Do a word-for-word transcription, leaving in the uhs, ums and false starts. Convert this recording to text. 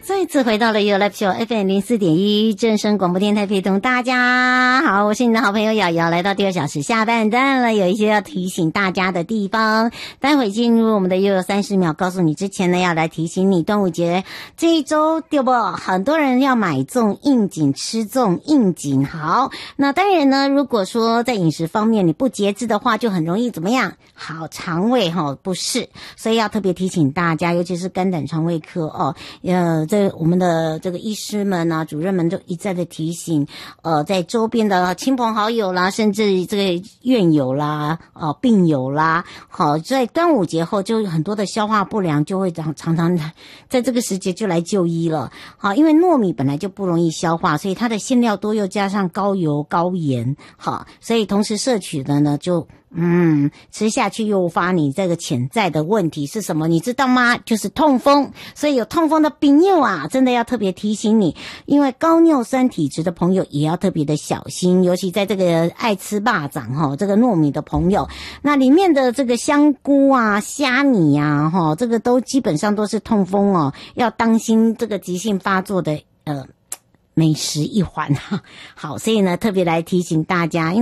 再次回到了 You Live Show F M 零四点一正声广播电台，陪同大家好，我是你的好朋友瑶瑶，来到第二小时下半段了，有一些要提醒大家的地方。待会进入我们的悠悠三十秒，告诉你之前呢，要来提醒你，端午节这一周对不？很多人要买粽应景，吃粽应景。好，那当然呢，如果说在饮食方面你不节制的话，就很容易怎么样？好，肠胃哈不适，所以要特别提醒大家，尤其是肝胆肠胃科哦，呃，这我们的这个医师们啊、主任们都一再的提醒，呃，在周边的亲朋好友啦，甚至这个院友啦、哦、呃、病友啦，好，在端午节后就有很多的消化不良就会常常常在这个时节就来就医了。好，因为糯米本来就不容易消化，所以它的馅料多，又加上高油高盐，好，所以同时摄取的呢就嗯，吃下去诱发你这个潜在的问题是什么？你知道吗？就是痛风。所以有痛风的朋友啊，真的要特别提醒你，因为高尿酸体质的朋友也要特别的小心，尤其在这个爱吃蚂蚱哈，这个糯米的朋友，那里面的这个香菇啊、虾米啊，哈，这个都基本上都是痛风哦，要当心这个急性发作的呃美食一环哈。好，所以呢，特别来提醒大家。